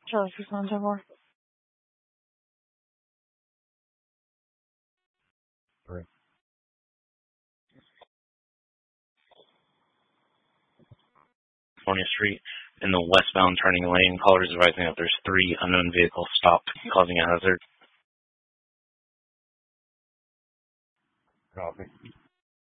Charlie 6174. Right. California Street in the westbound turning lane. Caller is advising that there's 3 unknown vehicles stopped, causing a hazard. Copy.